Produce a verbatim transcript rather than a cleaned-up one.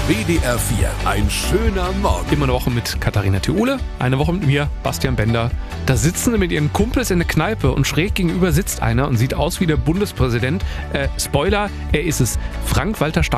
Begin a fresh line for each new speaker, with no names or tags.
W D R vier, ein schöner Morgen.
Immer eine Woche mit Katharina Theule, eine Woche mit mir, Bastian Bender. Da sitzen sie mit ihren Kumpels in der Kneipe und schräg gegenüber sitzt einer und sieht aus wie der Bundespräsident. Äh, Spoiler, er ist es. Frank-Walter Steinmeier.